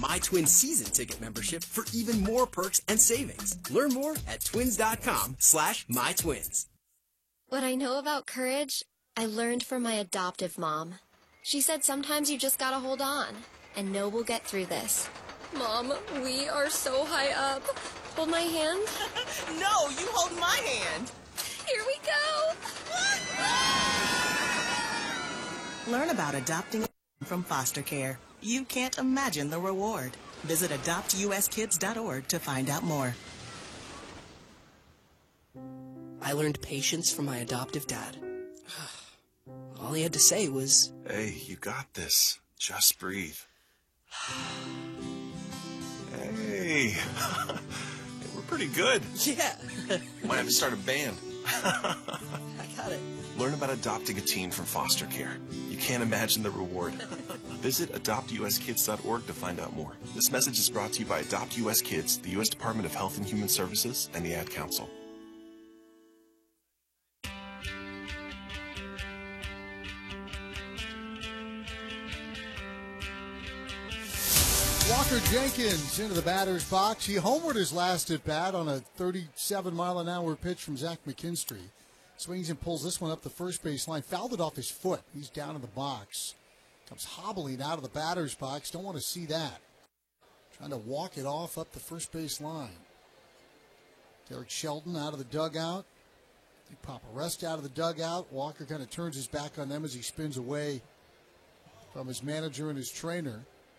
My Twins season ticket membership for even more perks and savings. Learn more at twins.com/mytwins. What I know about courage, I learned from my adoptive mom. She said sometimes you just gotta hold on and know we'll get through this. Mom, we are so high up. Hold my hand. No, you hold my hand. Here we go. Learn about adopting from foster care. You can't imagine the reward. Visit adoptuskids.org to find out more. I learned patience from my adoptive dad. All he had to say was, "Hey, you got this. Just breathe." Hey, we're pretty good. yeah, Might have to start a band. I got it. Learn about adopting a teen from foster care. You can't imagine the reward. Visit adoptuskids.org to find out more. This message is brought to you by Adopt US Kids, the U.S. Department of Health and Human Services, and the Ad Council. Walker Jenkins into the batter's box. He homered his last at bat on a 37-mile-an-hour pitch from Zach McKinstry. Swings and pulls this one up the first base line. Fouled it off his foot. He's down in the box. Comes hobbling out of the batter's box. Don't want to see that. Trying to walk it off up the first base line. Derek Shelton out of the dugout. They pop a rest out of the dugout. Walker kind of turns his back on them as he spins away from his manager and his trainer.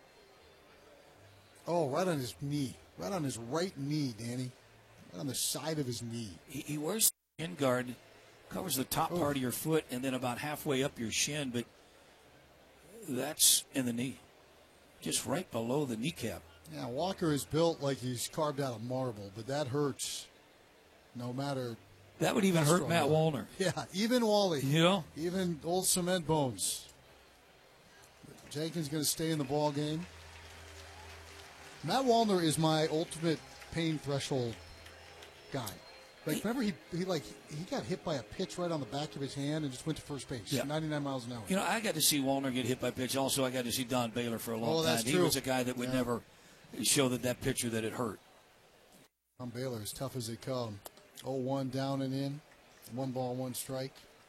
Oh, right on his knee. Right on his right knee, Danny. Right on the side of his knee. He wears shin guard, covers the top part of your foot and then about halfway up your shin, but that's in the knee. Just right below the kneecap. Yeah, Walker is built like he's carved out of marble, but that hurts no matter. That would even hurt Matt Wallner. Yeah, even Wally. You know? Even old cement bones. Jenkins going to stay in the ball game. Matt Wallner is my ultimate pain threshold guy. Like, remember he got hit by a pitch right on the back of his hand and just went to first base. Yeah. 99 miles an hour. You know, I got to see Wallner get hit by a pitch. Also, I got to see Don Baylor for a long time. That's He true. was a guy that would never show that pitcher that it hurt. Don Baylor, as tough as they come. 0-1 down and in. 1 ball, 1 strike.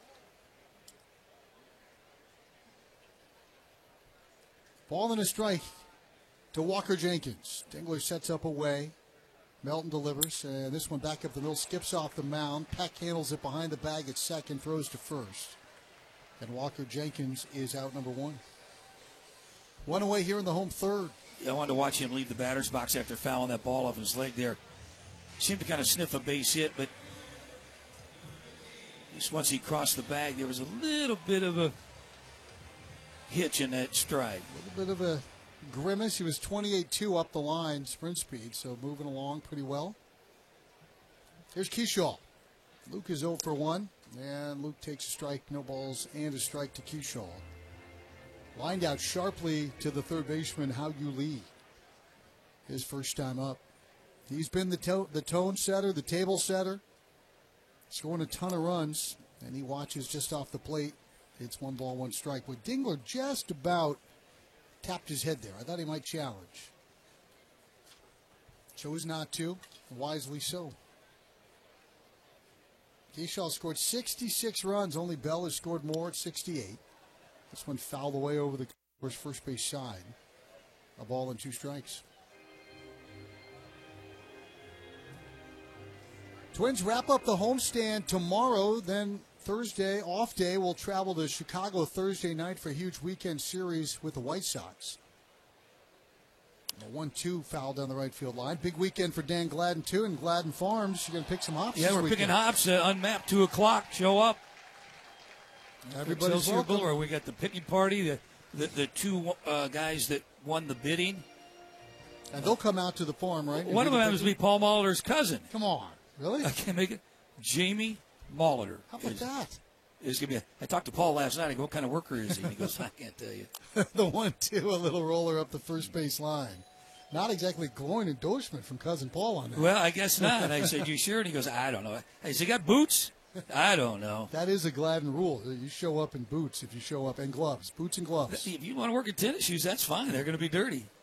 Ball and a strike to Walker Jenkins. Dingler sets up away. Melton delivers, and this one back up the middle, skips off the mound. Peck handles it behind the bag at second, throws to first. And Walker Jenkins is out number 1. 1 away here in the home third. I wanted to watch him leave the batter's box after fouling that ball off his leg there. Seemed to kind of sniff a base hit, but just once he crossed the bag, there was a little bit of a hitch in that stride. A little bit of a grimace. He was 28-2 up the line, sprint speed, so moving along pretty well. Here's Keyshaw. Luke is 0 for 1, and Luke takes a strike, no balls, and a strike to Keyshaw. Lined out sharply to the third baseman, Hao Yu Lee. His first time up. He's been the tone setter, the table setter, scoring a ton of runs, and he watches just off the plate. It's 1 ball, 1 strike. But Dingler just about tapped his head there. I thought he might challenge. Chose not to, wisely so. Keyshaw scored 66 runs. Only Bell has scored more at 68. This one fouled away over the first base side. A ball and 2 strikes. Twins wrap up the homestand tomorrow. Then Thursday, off day, we'll travel to Chicago Thursday night for a huge weekend series with the White Sox. A 1-2 foul down the right field line. Big weekend for Dan Gladden, too, and Gladden Farms. You're going to pick some hops. Yeah, we're picking hops. Unmapped 2 o'clock. Show up. Everybody's welcome. Boulevard. We got the picnic party. The 2 guys that won the bidding. And they'll come out to the farm, right? One of them happens to be Paul Molitor's cousin. Come on. Really? I can't make it. Jamie Molitor. How about that? Is gonna be. I talked to Paul last night. I go, "What kind of worker is he?" And he goes, "I can't tell you." The 1-2, a little roller up the first base line. Not exactly glowing endorsement from cousin Paul on that. Well, I guess not. I said, "You sure?" And he goes, "I don't know." Has he got boots? I don't know. That is a Gladden rule. You show up in boots if you show up, and gloves. Boots and gloves. If you want to work in tennis shoes, that's fine. They're going to be dirty.